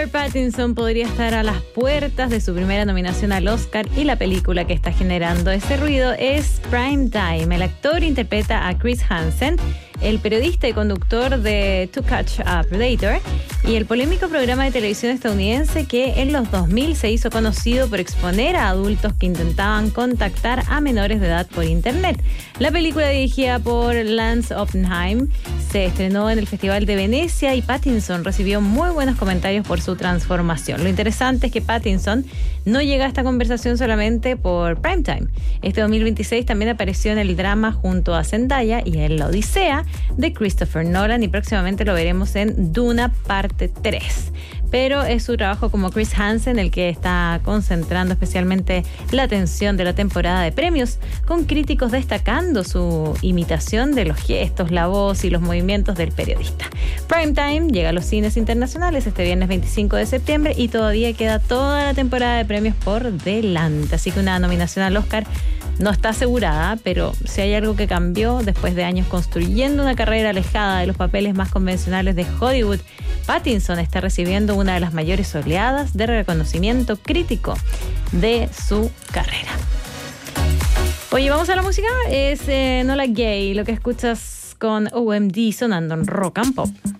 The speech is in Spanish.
Robert Pattinson podría estar a las puertas de su primera nominación al Oscar y la película que está generando ese ruido es Prime Time. El actor interpreta a Chris Hansen, el periodista y conductor de To Catch a Predator y el polémico programa de televisión estadounidense que en los 2000 se hizo conocido por exponer a adultos que intentaban contactar a menores de edad por internet. La película, dirigida por Lance Oppenheim, se estrenó en el Festival de Venecia y Pattinson recibió muy buenos comentarios por su transformación. Lo interesante es que Pattinson no llega a esta conversación solamente por Primetime. Este 2026 también apareció en el drama junto a Zendaya y en La Odisea de Christopher Nolan, y próximamente lo veremos en Duna parte 3. Pero es su trabajo como Chris Hansen el que está concentrando especialmente la atención de la temporada de premios, con críticos destacando su imitación de los gestos, la voz y los movimientos del periodista. Primetime llega a los cines internacionales este viernes 25 de septiembre y todavía queda toda la temporada de premios por delante, así que una nominación al Oscar no está asegurada, pero si hay algo que cambió después de años construyendo una carrera alejada de los papeles más convencionales de Hollywood, Pattinson está recibiendo una de las mayores oleadas de reconocimiento crítico de su carrera. Oye, vamos a la música. Es Enola Gay, lo que escuchas con OMD sonando en Rock and Pop.